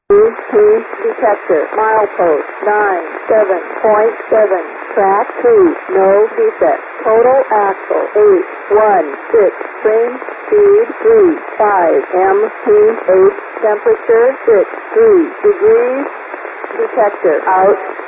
detector, milepost 97.7, track 2, no defect, total axle 816, frame speed 35, MT8, temperature 63 degrees, detector out.